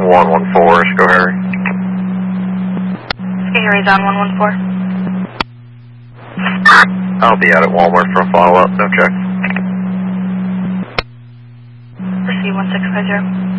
114, go Harry. Harry's on 114. I'll be out at Walmart for a follow-up, no check. Proceed 1650.